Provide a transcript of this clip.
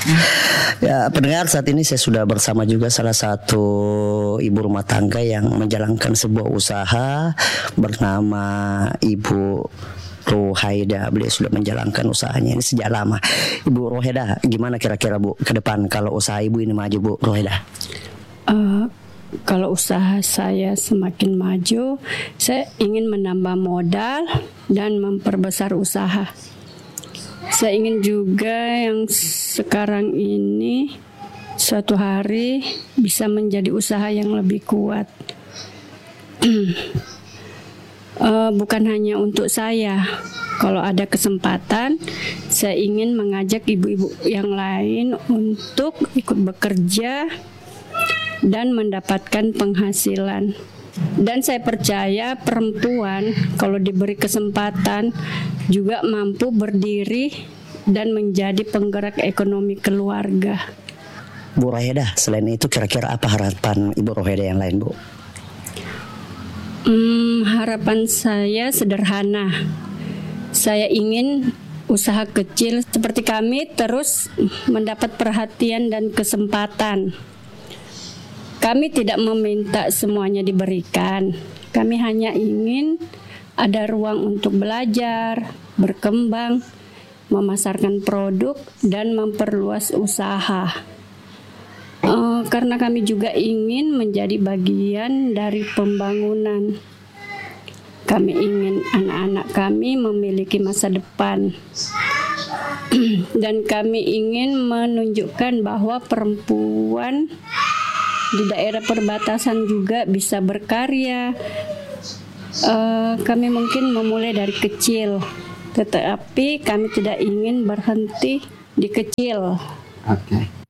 Ya, pendengar, saat ini saya sudah bersama juga salah satu ibu rumah tangga yang menjalankan sebuah usaha bernama Ibu Rohaida. Beliau sudah menjalankan usahanya ini sejak lama. Ibu Rohaida, gimana kira-kira Bu ke depan kalau usaha Ibu ini maju, Bu Rohaida? Kalau usaha saya semakin maju, saya ingin menambah modal dan memperbesar usaha. Saya ingin juga yang sekarang ini suatu hari bisa menjadi usaha yang lebih kuat. Bukan hanya untuk saya. Kalau ada kesempatan, saya ingin mengajak ibu-ibu yang lain untuk ikut bekerja dan mendapatkan penghasilan. Dan saya percaya perempuan kalau diberi kesempatan juga mampu berdiri dan menjadi penggerak ekonomi keluarga. Bu Rohaida, selain itu kira-kira apa harapan Ibu Rohaida yang lain, Bu? Harapan saya sederhana. Saya ingin usaha kecil seperti kami terus mendapat perhatian dan kesempatan. Kami tidak meminta semuanya diberikan. Kami hanya ingin ada ruang untuk belajar, berkembang, memasarkan produk, dan memperluas usaha. Karena kami juga ingin menjadi bagian dari pembangunan. Kami ingin anak-anak kami memiliki masa depan. Dan kami ingin menunjukkan bahwa perempuan di daerah perbatasan juga bisa berkarya. Kami mungkin memulai dari kecil, tetapi kami tidak ingin berhenti di kecil. Oke.